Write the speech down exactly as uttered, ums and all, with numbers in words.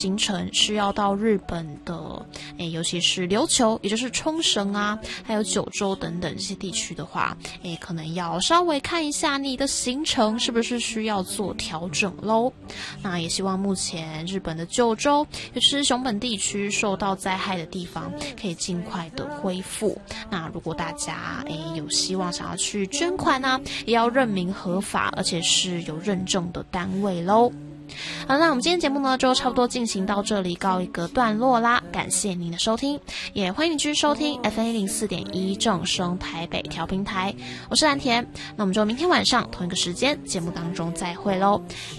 行程是要到日本的，诶，尤其是琉球，也就是冲绳啊，还有九州等等这些地区的话，诶，可能要稍微看一下你的行程是不是需要做调整咯。那也希望目前日本的九州，尤其是熊本地区受到灾害的地方，可以尽快的恢复。那如果大家诶有希望想要去捐款啊，也要认明合法，而且是有认证的单位咯。好，那我们今天节目呢就差不多进行到这里，告一个段落啦。感谢您的收听，也欢迎你继续收听 F M 一零四点一正声台北调频台，我是蓝田。那我们就明天晚上同一个时间节目当中再会喽，拜拜。